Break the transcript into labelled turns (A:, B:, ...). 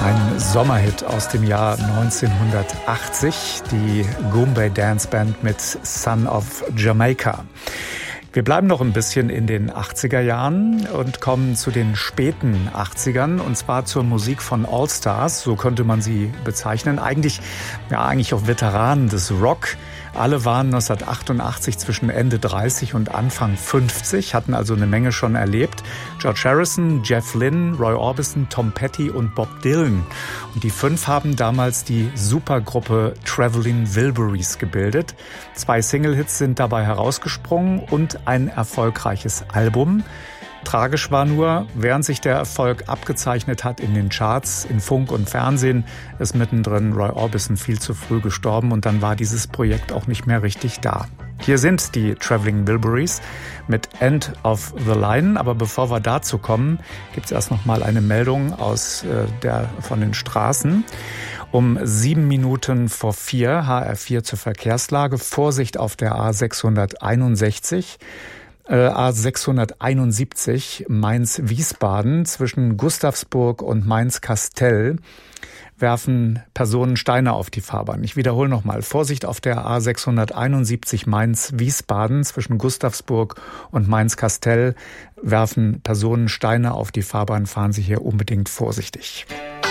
A: Ein Sommerhit aus dem Jahr 1980, die Goombay Dance Band mit Son of Jamaica. Wir bleiben noch ein bisschen in den 80er Jahren und kommen zu den späten 80ern, und zwar zur Musik von All-Stars, so könnte man sie bezeichnen. Eigentlich auch Veteranen des Rock. Alle waren 1988 zwischen Ende 30 und Anfang 50, hatten also eine Menge schon erlebt. George Harrison, Jeff Lynne, Roy Orbison, Tom Petty und Bob Dylan. Und die 5 haben damals die Supergruppe Traveling Wilburys gebildet. 2 Single-Hits sind dabei herausgesprungen und ein erfolgreiches Album. Tragisch war nur, während sich der Erfolg abgezeichnet hat in den Charts, in Funk und Fernsehen, ist mittendrin Roy Orbison viel zu früh gestorben und dann war dieses Projekt auch nicht mehr richtig da. Hier sind die Traveling Wilburys mit End of the Line, aber bevor wir dazu kommen, gibt es erst noch mal eine Meldung von den Straßen. Um 7 Minuten vor 4, HR4 zur Verkehrslage, Vorsicht auf der A671 Mainz-Wiesbaden zwischen Gustavsburg und Mainz-Kastel werfen Personen Steine auf die Fahrbahn. Ich wiederhole nochmal. Vorsicht auf der A671 Mainz-Wiesbaden zwischen Gustavsburg und Mainz-Kastel werfen Personen Steine auf die Fahrbahn. Fahren Sie hier unbedingt vorsichtig.